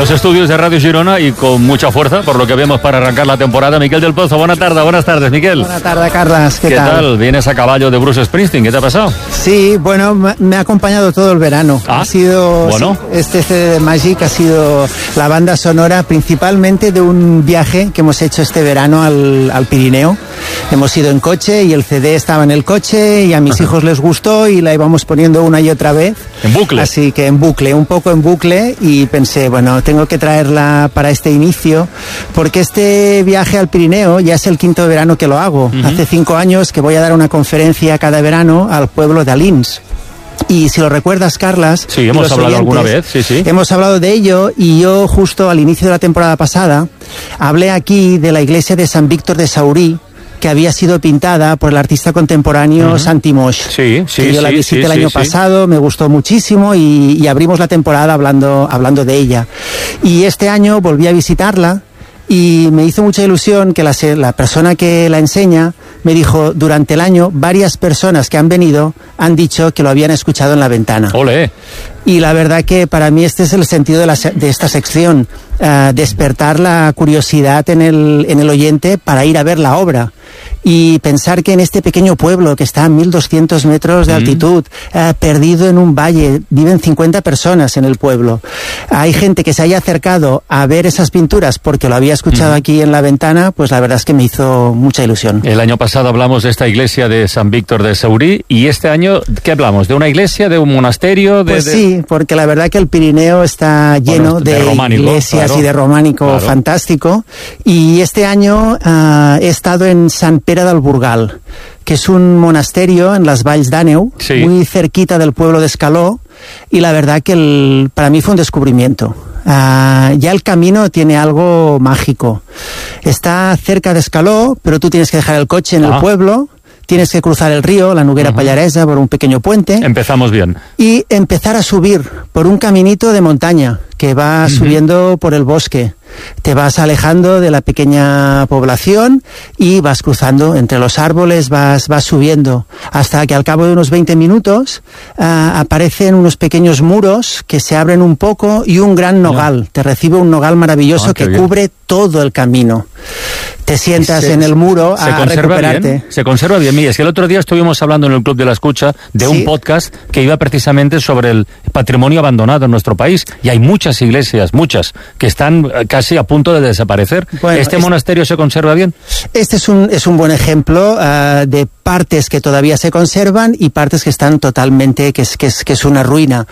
los estudios de Radio Girona y con mucha fuerza, por lo que vemos para arrancar la temporada. Miquel del Pozo, buenas tardes, Miquel. Buenas tardes, Carlas, ¿qué tal? Vienes a caballo de Bruce Springsteen, ¿qué te ha pasado? Sí, bueno, me ha acompañado todo el verano. Ha sido, bueno, este CD de Magic ha sido la banda sonora principalmente de un viaje que hemos hecho este verano al Pirineo. Hemos ido en coche y el CD estaba en el coche y a mis hijos les gustó y la íbamos poniendo una y otra vez. ¿En bucle? Así que un poco en bucle, y pensé, bueno, tengo que traerla para este inicio, porque este viaje al Pirineo ya es el quinto verano que lo hago. Hace 5 años que voy a dar una conferencia cada verano al pueblo de Alins. Y si lo recuerdas, Carlas... Sí, hemos hablado alguna vez, sí. Hemos hablado de ello, y yo justo al inicio de la temporada pasada hablé aquí de la iglesia de San Víctor de Saurí, que había sido pintada por el artista contemporáneo Santi Moix. Sí. Yo la visité el año pasado, me gustó muchísimo y abrimos la temporada hablando de ella. Y este año volví a visitarla y me hizo mucha ilusión que la persona que la enseña me dijo, durante el año varias personas que han venido han dicho que lo habían escuchado en la ventana. ¡Olé! Y la verdad que para mí este es el sentido de esta sección, despertar la curiosidad en el oyente para ir a ver la obra. Y pensar que en este pequeño pueblo que está a 1200 metros de altitud, perdido en un valle, viven 50 personas en el pueblo. Hay gente que se haya acercado a ver esas pinturas porque lo había escuchado aquí en la ventana, pues la verdad es que me hizo mucha ilusión. El año pasado hablamos de esta iglesia de San Víctor de Saurí, y este año, ¿qué hablamos? ¿De una iglesia, de un monasterio? Pues sí, porque la verdad que el Pirineo está lleno de iglesias, claro, y de románico, claro, fantástico. Y este año he estado en Sant Pere del Burgal, que es un monasterio en las Valls d'Àneu, muy cerquita del pueblo de Escaló, y la verdad que para mí fue un descubrimiento. Ya el camino tiene algo mágico. Está cerca de Escaló, pero tú tienes que dejar el coche en el pueblo, tienes que cruzar el río, la Noguera Pallaresa, por un pequeño puente. Empezamos bien. Y empezar a subir por un caminito de montaña que va subiendo por el bosque. Te vas alejando de la pequeña población y vas cruzando entre los árboles, vas subiendo, hasta que al cabo de unos 20 minutos aparecen unos pequeños muros que se abren un poco y un gran nogal. Te recibe un nogal maravilloso que cubre todo el camino. Te sientas en el muro a recuperarte. Se conserva bien. Mira, es que el otro día estuvimos hablando en el Club de la Escucha de un podcast que iba precisamente sobre el patrimonio abandonado en nuestro país, y hay muchas iglesias, que están casi a punto de desaparecer. Bueno, ¿este monasterio se conserva bien? Este es un buen ejemplo de partes que todavía se conservan y partes que están totalmente, que es una ruina.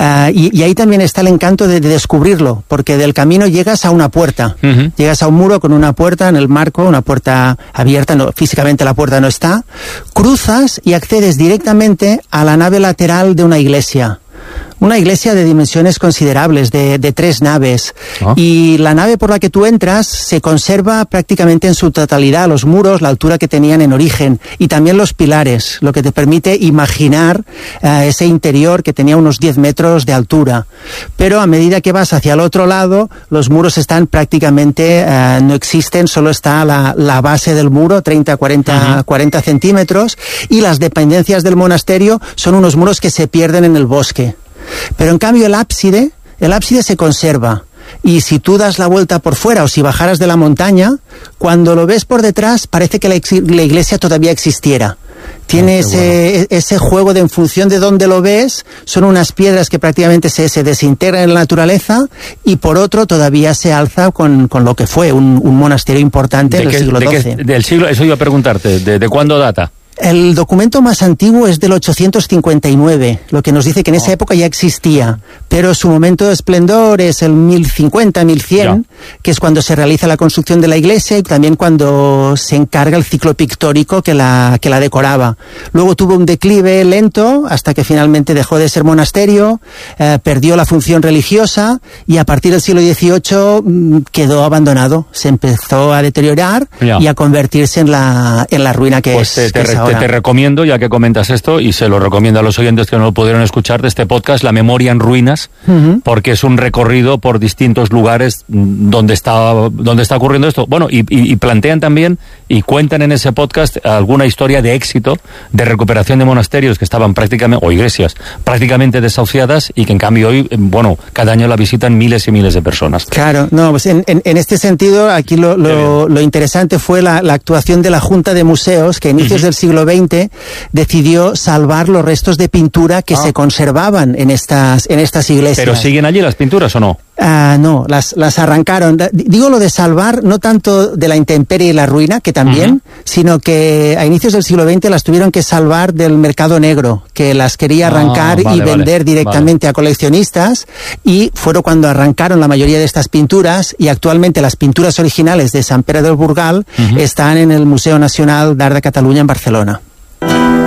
Y ahí también está el encanto de descubrirlo, porque del camino llegas a una puerta, llegas a un muro con una puerta en el marco, una puerta abierta, físicamente la puerta no está, cruzas y accedes directamente a la nave lateral de una iglesia. Una iglesia de dimensiones considerables, de 3 naves. Y la nave por la que tú entras se conserva prácticamente en su totalidad, los muros, la altura que tenían en origen, y también los pilares, lo que te permite imaginar ese interior que tenía unos 10 metros de altura. Pero a medida que vas hacia el otro lado, los muros están prácticamente, no existen, solo está la base del muro, 40 centímetros, y las dependencias del monasterio son unos muros que se pierden en el bosque. Pero en cambio el ábside se conserva, y si tú das la vuelta por fuera o si bajaras de la montaña, cuando lo ves por detrás parece que la iglesia todavía existiera. Tiene ese juego de, en función de dónde lo ves, son unas piedras que prácticamente se desintegran en la naturaleza, y por otro todavía se alza con lo que fue un monasterio importante del siglo XII. Del siglo, eso iba a preguntarte, ¿de cuándo data? El documento más antiguo es del 859, lo que nos dice que en esa época ya existía, pero su momento de esplendor es el 1050, 1100, que es cuando se realiza la construcción de la iglesia y también cuando se encarga el ciclo pictórico que la decoraba. Luego tuvo un declive lento hasta que finalmente dejó de ser monasterio, perdió la función religiosa, y a partir del siglo XVIII quedó abandonado, se empezó a deteriorar y a convertirse en la ruina que es ahora. Te recomiendo, ya que comentas esto, y se lo recomiendo a los oyentes que no lo pudieron escuchar, de este podcast, La Memoria en Ruinas, porque es un recorrido por distintos lugares donde está ocurriendo esto. Bueno, y plantean también y cuentan en ese podcast alguna historia de éxito, de recuperación de monasterios que estaban prácticamente, o iglesias, prácticamente desahuciadas, y que en cambio hoy, bueno, cada año la visitan miles y miles de personas. Claro, no, pues en este sentido, aquí lo interesante fue la actuación de la Junta de Museos, que a inicios del siglo XX decidió salvar los restos de pintura que se conservaban en estas iglesias. ¿Pero siguen allí las pinturas o no? No, las arrancaron. Digo lo de salvar, no tanto de la intemperie y la ruina, que también, sino que a inicios del siglo XX las tuvieron que salvar del mercado negro, que las quería arrancar y vender directamente a coleccionistas, y fueron cuando arrancaron la mayoría de estas pinturas, y actualmente las pinturas originales de Sant Pere del Burgal están en el Museo Nacional d'Art de Catalunya en Barcelona.